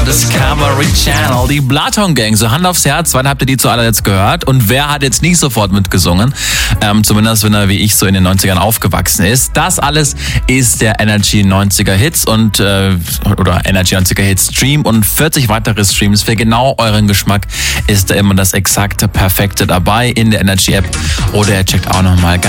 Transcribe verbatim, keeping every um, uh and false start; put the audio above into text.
Discovery Channel, die Bloodhound Gang, so Hand aufs Herz, wann habt ihr die zu allerletzt gehört? Und wer hat jetzt nicht sofort mitgesungen? Ähm, zumindest wenn er wie ich so in den neunzigern aufgewachsen ist. Das alles ist der Energy neunziger Hits und äh, oder Energy neunziger Hits Stream und vierzig weitere Streams für genau euren Geschmack ist da immer das exakte Perfekte dabei in der Energy App oder ihr checkt auch nochmal ganz